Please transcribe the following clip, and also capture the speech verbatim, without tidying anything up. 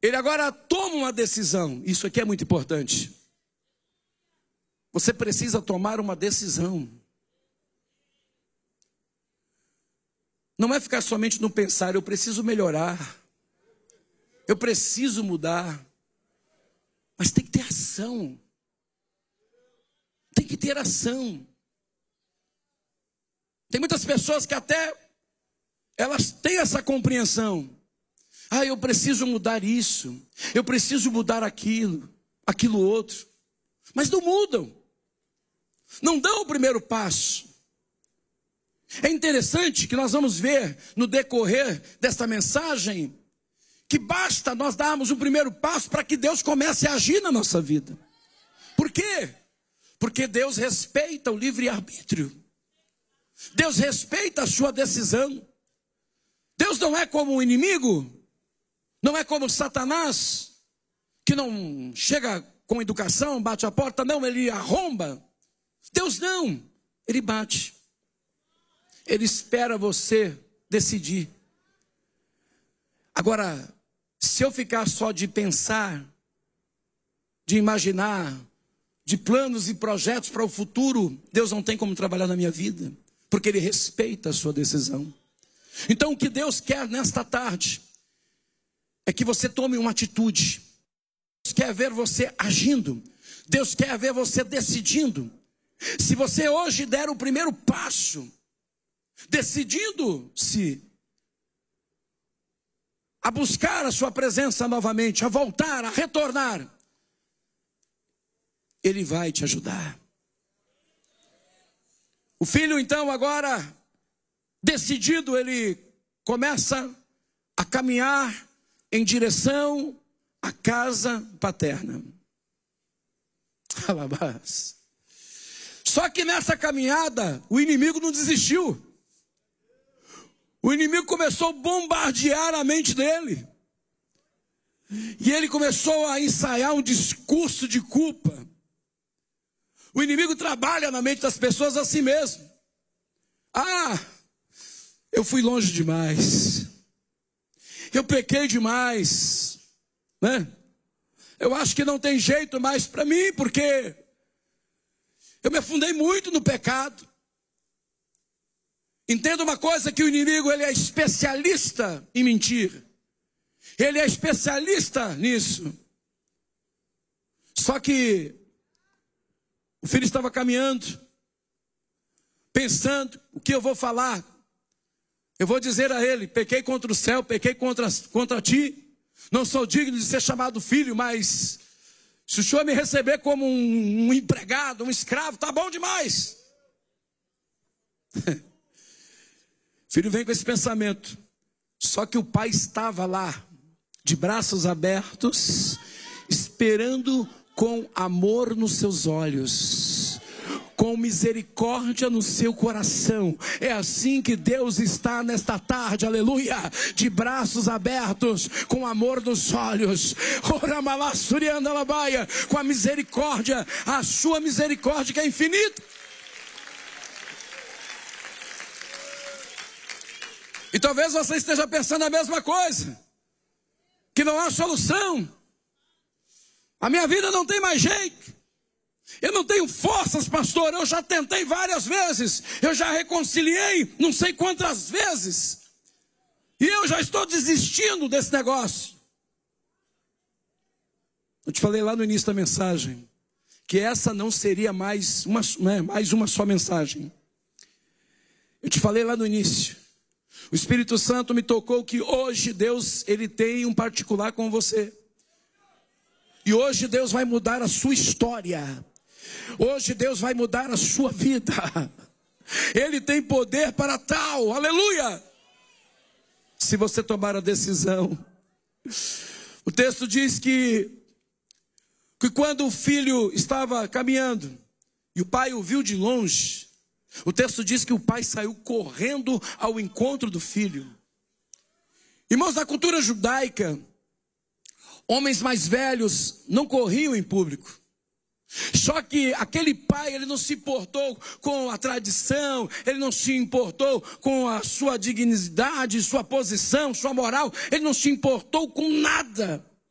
ele agora toma uma decisão. Isso aqui é muito importante. Você precisa tomar uma decisão. Não é ficar somente no pensar, eu preciso melhorar, eu preciso mudar. Mas tem que ter ação. Tem que ter ação. Tem muitas pessoas que até elas têm essa compreensão. Ah, eu preciso mudar isso, eu preciso mudar aquilo, aquilo outro. Mas não mudam. Não dão o primeiro passo. É interessante que nós vamos ver no decorrer desta mensagem que basta nós darmos o primeiro passo para que Deus comece a agir na nossa vida. Por quê? Porque Deus respeita o livre-arbítrio. Deus respeita a sua decisão. Deus não é como o inimigo, não é como Satanás, que não chega com educação, bate a porta, não, ele arromba. Deus não, ele bate. Ele espera você decidir. Agora, se eu ficar só de pensar, de imaginar, de planos e projetos para o futuro, Deus não tem como trabalhar na minha vida, porque Ele respeita a sua decisão. Então o que Deus quer nesta tarde é que você tome uma atitude. Deus quer ver você agindo. Deus quer ver você decidindo. Se você hoje der o primeiro passo, decidindo-se a buscar a sua presença novamente, a voltar, a retornar, Ele vai te ajudar. O filho então agora, decidido, ele começa a caminhar em direção à casa paterna. Alabás. Só que nessa caminhada, o inimigo não desistiu. O inimigo começou a bombardear a mente dele. E ele começou a ensaiar um discurso de culpa. O inimigo trabalha na mente das pessoas assim mesmo. Ah, eu fui longe demais. Eu pequei demais. Né? Eu acho que não tem jeito mais para mim, porque eu me afundei muito no pecado. Entenda uma coisa, que o inimigo ele é especialista em mentir. Ele é especialista nisso. Só que o filho estava caminhando, pensando, o que eu vou falar? Eu vou dizer a ele, pequei contra o céu, pequei contra, contra ti. Não sou digno de ser chamado filho, mas se o senhor me receber como um, um empregado, um escravo, tá bom demais. O filho vem com esse pensamento. Só que o pai estava lá, de braços abertos, esperando com amor nos seus olhos, com misericórdia no seu coração. É assim que Deus está nesta tarde, aleluia, de braços abertos, com amor nos olhos, com a misericórdia, a sua misericórdia que é infinita. E talvez você esteja pensando a mesma coisa, que não há solução. A minha vida não tem mais jeito. Eu não tenho forças, pastor. Eu já tentei várias vezes. Eu já reconciliei não sei quantas vezes. E eu já estou desistindo desse negócio. Eu te falei lá no início da mensagem que essa não seria mais uma, né, mais uma só mensagem. Eu te falei lá no início. O Espírito Santo me tocou que hoje Deus, Ele tem um particular com você. E hoje Deus vai mudar a sua história. Hoje Deus vai mudar a sua vida. Ele tem poder para tal, aleluia. Se você tomar a decisão. O texto diz que, que quando o filho estava caminhando, e o pai o viu de longe, o texto diz que o pai saiu correndo ao encontro do filho. Irmãos, na cultura judaica, homens mais velhos não corriam em público. Só que aquele pai, ele não se importou com a tradição, ele não se importou com a sua dignidade, sua posição, sua moral, ele não se importou com nada.